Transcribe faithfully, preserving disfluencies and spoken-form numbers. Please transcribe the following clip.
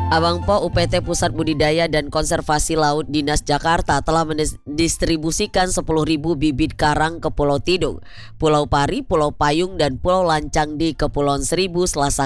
Abang Po U P T Pusat Budidaya dan Konservasi Laut Dinas Jakarta telah mendistribusikan sepuluh ribu bibit karang ke Pulau Tidung, Pulau Pari, Pulau Payung, dan Pulau Lancang di Kepulauan Seribu Selasa